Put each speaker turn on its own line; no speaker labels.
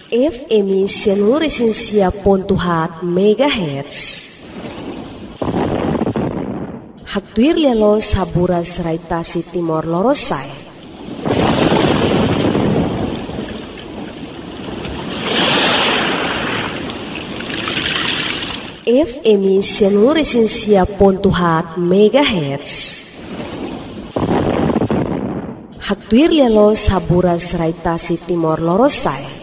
FM 105.4 MHz. Hatuir lelo saburas raitasi Timor Lorosai. FM 105.4 MHz. Hatuir lelo saburas raitasi Timor Lorosai.